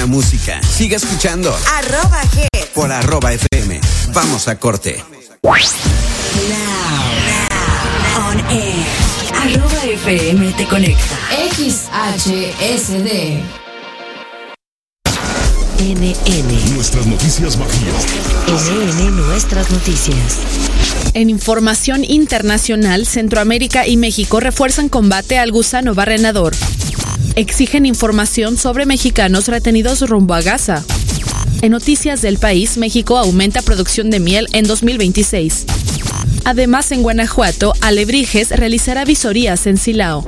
buena música. Sigue escuchando @G por @FM. Vamos a corte. On air. @FM te conecta. XHSD. NN. Nuestras noticias Bajío. NN Nuestras noticias. En información internacional, Centroamérica y México refuerzan combate al gusano barrenador. Exigen información sobre mexicanos retenidos rumbo a Gaza. En noticias del país, México aumenta producción de miel en 2026. Además, en Guanajuato, Alebrijes realizará visorías en Silao.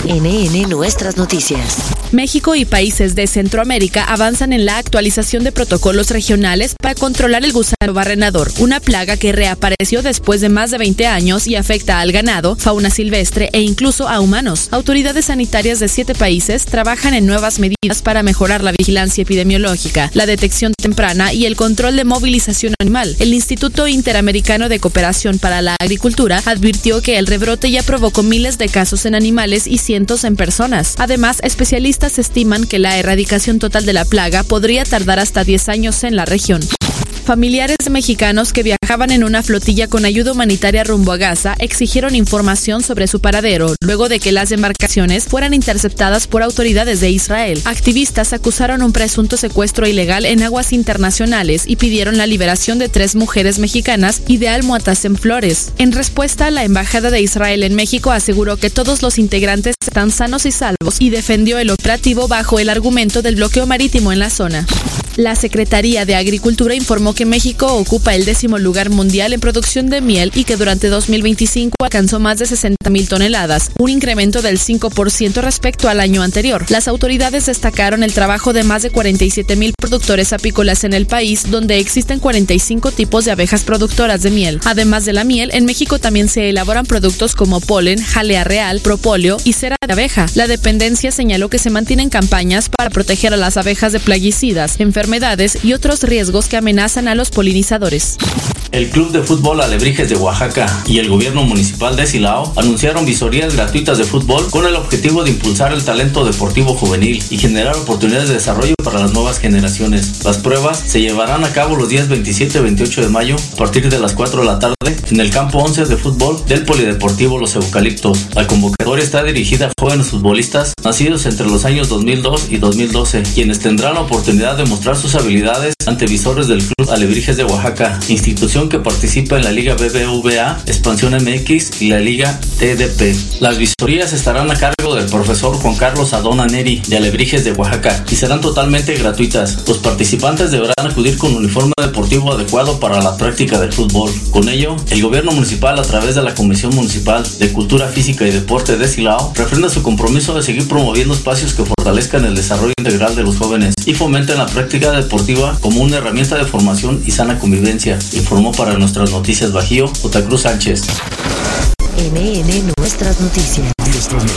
NN Nuestras noticias. México y países de Centroamérica avanzan en la actualización de protocolos regionales para controlar el gusano barrenador, una plaga que reapareció después de más de 20 años y afecta al ganado, fauna silvestre e incluso a humanos. Autoridades sanitarias de 7 países trabajan en nuevas medidas para mejorar la vigilancia epidemiológica, la detección temprana y el control de movilización animal. El Instituto Interamericano de Cooperación para la Agricultura advirtió que el rebrote ya provocó miles de casos en animales y cientos en personas. Además, especialistas estiman que la erradicación total de la plaga podría tardar hasta 10 años en la región. Familiares de mexicanos que viajaban en una flotilla con ayuda humanitaria rumbo a Gaza exigieron información sobre su paradero, luego de que las embarcaciones fueran interceptadas por autoridades de Israel. Activistas acusaron un presunto secuestro ilegal en aguas internacionales y pidieron la liberación de 3 mujeres mexicanas y de Almohatasen Flores. En respuesta, la Embajada de Israel en México aseguró que todos los integrantes están sanos y salvos y defendió el operativo bajo el argumento del bloqueo marítimo en la zona. La Secretaría de Agricultura informó que México ocupa el 10º lugar mundial en producción de miel y que durante 2025 alcanzó más de 60,000 toneladas, un incremento del 5% respecto al año anterior. Las autoridades destacaron el trabajo de más de 47,000 productores apícolas en el país, donde existen 45 tipos de abejas productoras de miel. Además de la miel, en México también se elaboran productos como polen, jalea real, propóleo y cera de abeja. La dependencia señaló que se mantienen campañas para proteger a las abejas de plaguicidas, enfermedades y otros riesgos que amenazan a los polinizadores. El Club de Fútbol Alebrijes de Oaxaca y el Gobierno Municipal de Silao anunciaron visorías gratuitas de fútbol con el objetivo de impulsar el talento deportivo juvenil y generar oportunidades de desarrollo para las nuevas generaciones. Las pruebas se llevarán a cabo los días 27 y 28 de mayo a partir de las 4 de la tarde en el campo 11 de fútbol del Polideportivo Los Eucaliptos. La convocatoria está dirigida a jóvenes futbolistas nacidos entre los años 2002 y 2012, quienes tendrán la oportunidad de mostrar sus habilidades ante visores del Club Alebrijes de Oaxaca, institución que participa en la Liga BBVA, Expansión MX y la Liga TDP. Las visorías estarán a cargo del profesor Juan Carlos Adona Neri de Alebrijes de Oaxaca y serán totalmente gratuitas. Los participantes deberán acudir con uniforme deportivo adecuado para la práctica del fútbol. Con ello, el gobierno municipal, a través de la Comisión Municipal de Cultura Física y Deporte de Silao, refrenda su compromiso de seguir promoviendo espacios que fortalezcan el desarrollo integral de los jóvenes y fomenten la práctica deportiva como una herramienta de formación y sana convivencia, informó para Nuestras Noticias Bajío, Otacruz Sánchez. NN Nuestras noticias.